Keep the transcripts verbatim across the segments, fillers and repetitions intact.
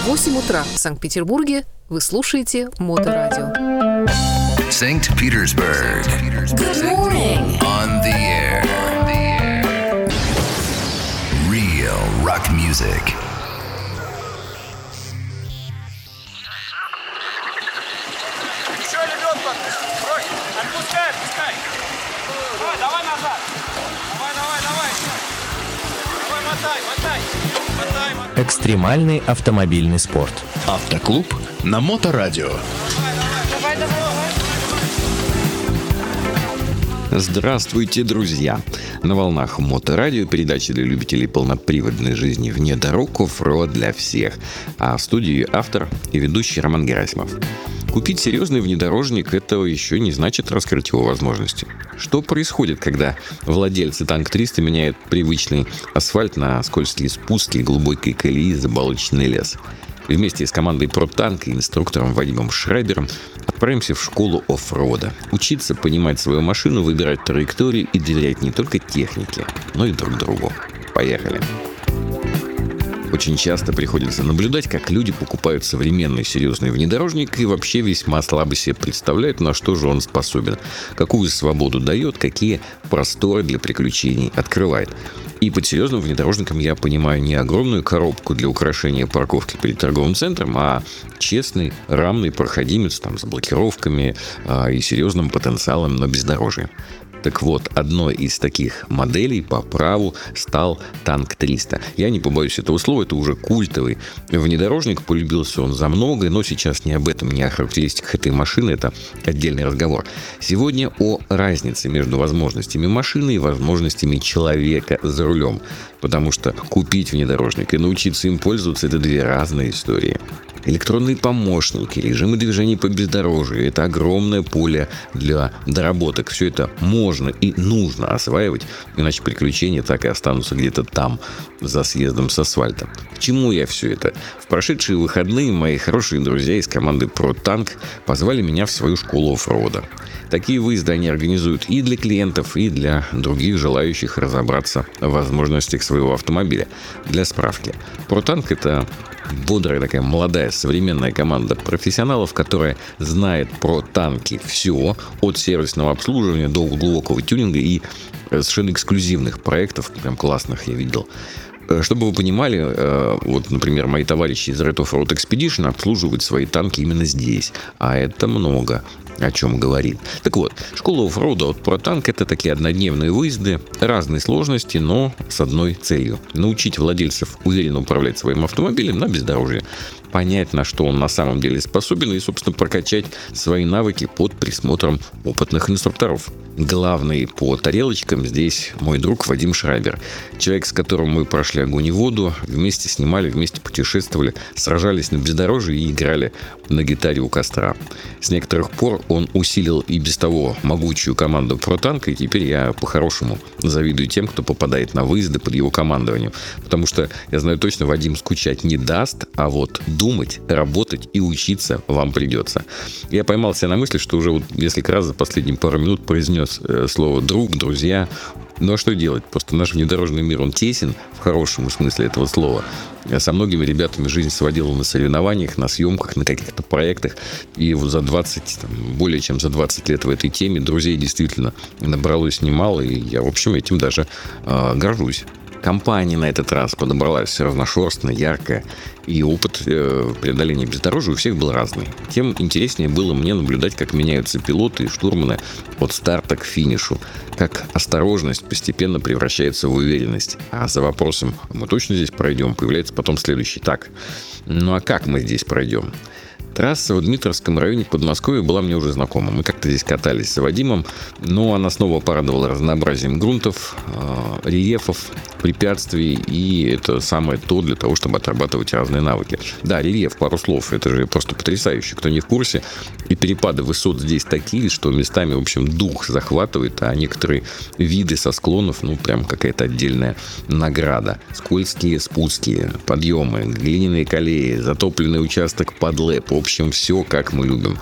восемь утра в Санкт-Петербурге. Вы слушаете Моторадио. Санкт-Петербург. Good morning. On the air. Real rock music. Еще, лебедка! Брось! Отпускай, отпускай! Давай, давай назад! Давай, давай, давай! Давай, мотай, мотай! Мотай, мотай! Экстремальный автомобильный спорт. Автоклуб на Моторадио. Давай, давай, давай! Здравствуйте, друзья! На волнах Моторадио, передача для любителей полноприводной жизни вне дорог, оффроуд для всех. А в студии автор и ведущий Роман Герасимов. Купить серьезный внедорожник – это еще не значит раскрыть его возможности. Что происходит, когда владельцы Танк триста меняют привычный асфальт на скользкие спуски, глубокие колеи, заболоченный лес? И вместе с командой ProTank и инструктором Вадимом Шрайбером отправимся в школу оффроуда. Учиться понимать свою машину, выбирать траекторию и доверять не только технике, но и друг другу. Поехали! Очень часто приходится наблюдать, как люди покупают современный серьезный внедорожник и вообще весьма слабо себе представляют, на что же он способен, какую свободу дает, какие просторы для приключений открывает. И под серьезным внедорожником я понимаю не огромную коробку для украшения парковки перед торговым центром, а честный рамный проходимец там, с блокировками а, и серьезным потенциалом на бездорожье. Так вот, одной из таких моделей по праву стал Танк триста. Я не побоюсь этого слова, это уже культовый внедорожник. Полюбился он за многое, но сейчас не об этом, не о характеристиках этой машины, это отдельный разговор. Сегодня о разнице между возможностями машины и возможностями человека за рулем. Потому что купить внедорожник и научиться им пользоваться – это две разные истории. Электронные помощники, режимы движения по бездорожью – это огромное поле для доработок. Все это можно и нужно осваивать, иначе приключения так и останутся где-то там, за съездом с асфальта. К чему я все это? В прошедшие выходные мои хорошие друзья из команды ProTank позвали меня в свою школу оффроуда. Такие выезды они организуют и для клиентов, и для других желающих разобраться в возможностях своего автомобиля. Для справки, ProTank – это бодрая такая молодая современная команда профессионалов, которая знает про танки все, от сервисного обслуживания до глубокого тюнинга и совершенно эксклюзивных проектов, прям классных я видел. Чтобы вы понимали, вот, например, мои товарищи из Red Off-Road Expedition обслуживают свои танки именно здесь, а это много о чем говорит. Так вот, школа оффроуда от ProTank – это такие однодневные выезды разной сложности, но с одной целью – научить владельцев уверенно управлять своим автомобилем на бездорожье, понять, на что он на самом деле способен, и, собственно, прокачать свои навыки под присмотром опытных инструкторов. Главный по тарелочкам здесь мой друг Вадим Шрайбер. Человек, с которым мы прошли огонь и воду, вместе снимали, вместе путешествовали, сражались на бездорожье и играли на гитаре у костра. С некоторых пор он усилил и без того могучую команду ProTank, и теперь я по-хорошему завидую тем, кто попадает на выезды под его командованием. Потому что, я знаю точно, Вадим скучать не даст, а вот думать, работать и учиться вам придется. Я поймал себя на мысли, что уже вот несколько раз за последние пару минут произнес слово «друг», «друзья». Ну а что делать? Просто наш внедорожный мир, он тесен в хорошем смысле этого слова. Со многими ребятами жизнь сводила на соревнованиях, на съемках, на каких-то проектах. И вот за двадцать, там, более чем за двадцать лет в этой теме друзей действительно набралось немало. И я, в общем, этим даже э, горжусь. Компания на этот раз подобралась разношерстная, яркая, и опыт э, преодоления бездорожья у всех был разный. Тем интереснее было мне наблюдать, как меняются пилоты и штурманы от старта к финишу, как осторожность постепенно превращается в уверенность. А за вопросом «мы точно здесь пройдем?» появляется потом следующий «так, ну а как мы здесь пройдем?» Трасса в Дмитровском районе Подмосковья была мне уже знакома. Мы как-то здесь катались с Вадимом, но она снова порадовала разнообразием грунтов, э, рельефов, препятствий, и это самое то для того, чтобы отрабатывать разные навыки. Да, рельеф, пару слов, это же просто потрясающе. Кто не в курсе, и перепады высот здесь такие, что местами, в общем, дух захватывает, а некоторые виды со склонов, ну, прям какая-то отдельная награда. Скользкие спуски, подъемы, глиняные колеи, затопленный участок под лэп. В общем, все, как мы любим.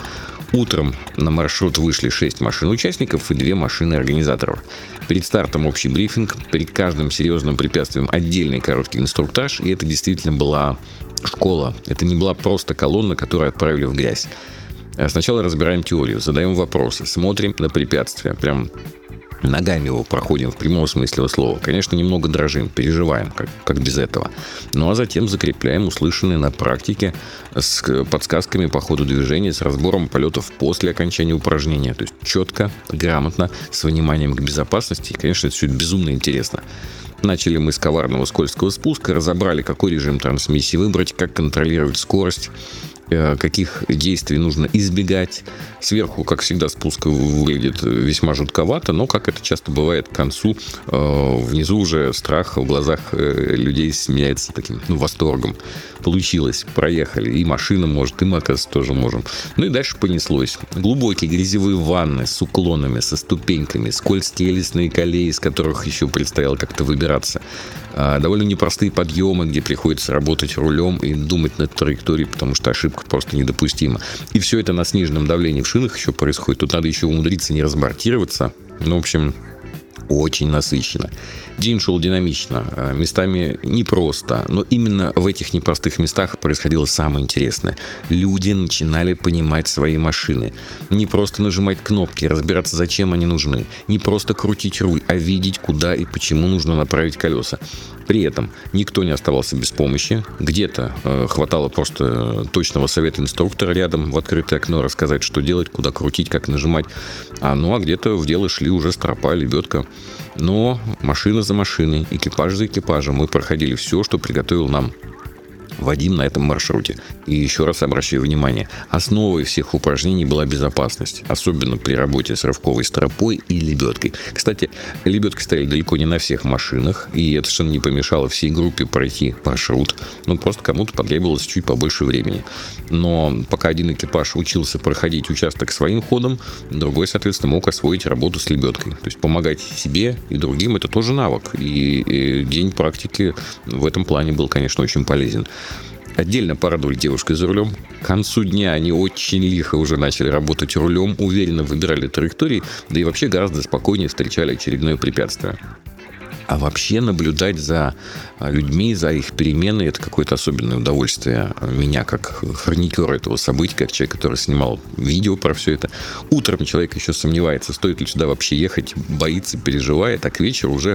Утром на маршрут вышли шесть машин участников и две машины организаторов. Перед стартом общий брифинг, перед каждым серьезным препятствием отдельный короткий инструктаж, и это действительно была школа. Это не была просто колонна, которую отправили в грязь. Сначала разбираем теорию, задаем вопросы, смотрим на препятствия, прям ногами его проходим в прямом смысле этого слова. Конечно, немного дрожим, переживаем, как, как без этого. Ну а затем закрепляем услышанное на практике с подсказками по ходу движения, с разбором полетов после окончания упражнения. То есть четко, грамотно, с вниманием к безопасности. И, конечно, это все безумно интересно. Начали мы с коварного скользкого спуска, разобрали, какой режим трансмиссии выбрать, как контролировать скорость, каких действий нужно избегать. Сверху, как всегда, спуск выглядит весьма жутковато, но, как это часто бывает, к концу внизу уже страх в глазах людей сменяется таким, ну, восторгом. Получилось, проехали. И машина может, и мы, оказывается, тоже можем. Ну и дальше понеслось. Глубокие грязевые ванны с уклонами, со ступеньками, скользкие лесные колеи, из которых еще предстояло как-то выбираться. Довольно непростые подъемы, где приходится работать рулем и думать над траекторией, потому что ошибка просто недопустима. И все это на сниженном давлении в шинах еще происходит. Тут надо еще умудриться не разбортироваться. Ну, в общем, очень насыщенно. День шел динамично, местами непросто, но именно в этих непростых местах происходило самое интересное. Люди начинали понимать свои машины. Не просто нажимать кнопки, разбираться, зачем они нужны. Не просто крутить руль, а видеть, куда и почему нужно направить колеса. При этом никто не оставался без помощи. Где-то э, хватало просто точного совета инструктора рядом в открытое окно рассказать, что делать, куда крутить, как нажимать. А, ну а где-то в дело шли уже стропа, лебедка. Но машина за машиной, экипаж за экипажем мы проходили все, что приготовил нам Вадим на этом маршруте. И еще раз обращаю внимание, основой всех упражнений была безопасность, особенно при работе с рывковой стропой и лебедкой. Кстати, лебедки стояли далеко не на всех машинах, и это совершенно не помешало всей группе пройти маршрут. Ну, просто кому-то потребовалось чуть побольше времени. Но пока один экипаж учился проходить участок своим ходом, другой, соответственно, мог освоить работу с лебедкой. То есть помогать себе и другим — это тоже навык. И, и день практики в этом плане был, конечно, очень полезен. Отдельно порадовали девушкой за рулем. К концу дня они очень лихо уже начали работать рулем, уверенно выбирали траектории, да и вообще гораздо спокойнее встречали очередное препятствие. А вообще наблюдать за людьми, за их переменой — это какое-то особенное удовольствие. Меня, как хроникера этого события, как человек, который снимал видео про все это. Утром человек еще сомневается, стоит ли сюда вообще ехать, боится, переживает, а к вечеру уже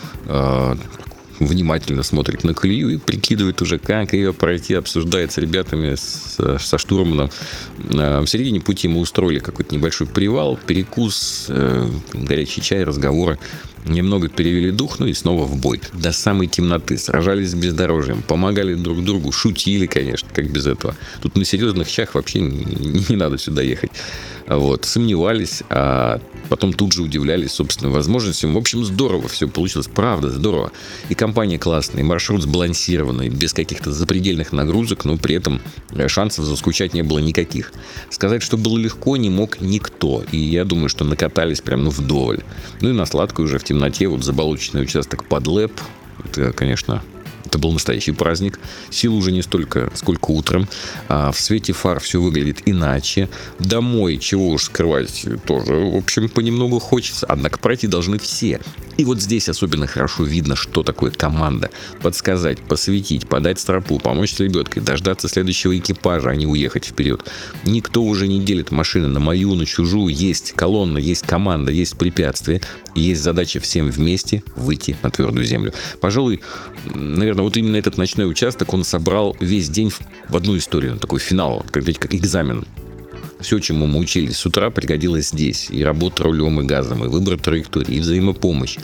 э, внимательно смотрит на колею и прикидывает уже, как ее пройти, обсуждает с ребятами, с, со штурманом. В середине пути мы устроили какой-то небольшой привал, перекус, э, горячий чай, разговоры. Немного перевели дух, ну и снова в бой. До самой темноты. Сражались с бездорожьем, помогали друг другу, шутили, конечно, как без этого. Тут на серьезных щах вообще не, не надо сюда ехать. Вот. Сомневались, а потом тут же удивлялись собственным возможностям. В общем, здорово все получилось. Правда, здорово. И компания классная, и маршрут сбалансированный, без каких-то запредельных нагрузок, но при этом шансов заскучать не было никаких. Сказать, что было легко, не мог никто. И я думаю, что накатались прям ну вдоволь. Ну и на сладкую уже в темноте, вот заболоченный участок под Лэп. Это, конечно, это был настоящий праздник. Сил уже не столько, сколько утром. А в свете фар все выглядит иначе. Домой, чего уж скрывать, тоже, в общем, понемногу хочется. Однако пройти должны все. И вот здесь особенно хорошо видно, что такое команда. Подсказать, посветить, подать стропу, помочь с лебедкой, дождаться следующего экипажа, а не уехать вперед. Никто уже не делит машины на мою, на чужую. Есть колонна, есть команда, есть препятствия. И есть задача всем вместе выйти на твердую землю. Пожалуй, наверное, вот именно этот ночной участок, он собрал весь день в одну историю. Такой финал, как, как экзамен. Все, чему мы учились с утра, пригодилось здесь. И работа рулем и газом, и выбор траектории, и взаимопомощь.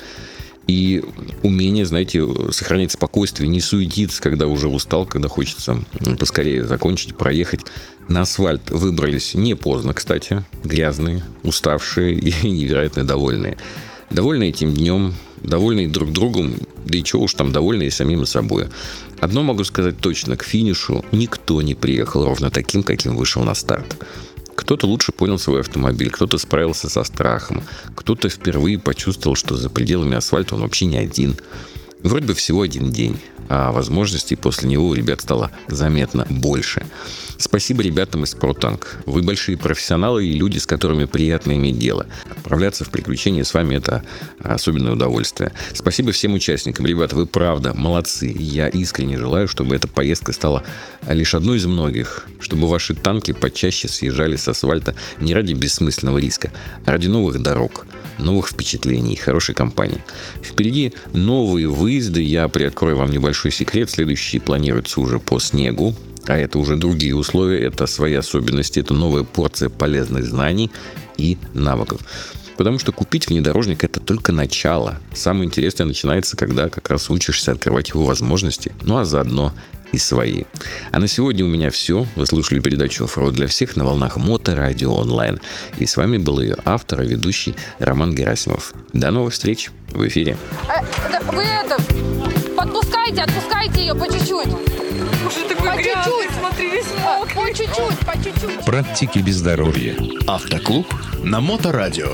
И умение, знаете, сохранять спокойствие, не суетиться, когда уже устал, когда хочется поскорее закончить, проехать. На асфальт выбрались не поздно, кстати. Грязные, уставшие и невероятно довольные. Довольны этим днем, довольны друг другом, да и чего уж там, довольны и самим собой. Одно могу сказать точно, к финишу никто не приехал ровно таким, каким вышел на старт. Кто-то лучше понял свой автомобиль, кто-то справился со страхом, кто-то впервые почувствовал, что за пределами асфальта он вообще не один. Вроде бы всего один день, а возможностей после него у ребят стало заметно больше. Спасибо ребятам из ProTank. Вы большие профессионалы и люди, с которыми приятно иметь дело. Отправляться в приключения с вами – это особенное удовольствие. Спасибо всем участникам. Ребята, вы правда молодцы. Я искренне желаю, чтобы эта поездка стала лишь одной из многих. Чтобы ваши танки почаще съезжали с асфальта не ради бессмысленного риска, а ради новых дорог, новых впечатлений, хорошей компании. Впереди новые выезды. Я приоткрою вам небольшой секрет. Следующие планируются уже по снегу. А это уже другие условия, это свои особенности, это новая порция полезных знаний и навыков. Потому что купить внедорожник – это только начало. Самое интересное начинается, когда как раз учишься открывать его возможности, ну а заодно и свои. А на сегодня у меня все. Вы слушали передачу «Оффроуд для всех» на волнах Моторадио онлайн. И с вами был ее автор и ведущий Роман Герасимов. До новых встреч в эфире. Э, да, вы это, подпускайте, отпускайте ее по чуть-чуть. По чуть-чуть, смотри, весь мокрый. По чуть-чуть, по чуть-чуть. Практики без здоровья. Автоклуб на Моторадио.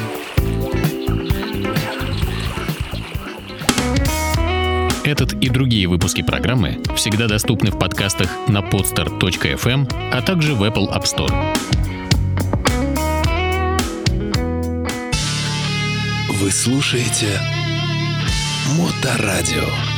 Этот и другие выпуски программы всегда доступны в подкастах на podster точка эф эм, а также в Apple App Store. Вы слушаете Моторадио.